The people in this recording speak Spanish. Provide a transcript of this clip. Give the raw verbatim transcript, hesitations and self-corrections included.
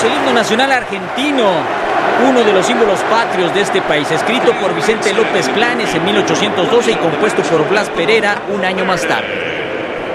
escuchamos el himno nacional argentino, uno de los símbolos patrios de este país, escrito por Vicente López Planes en mil ochocientos doce y compuesto por Blas Pereira un año más tarde.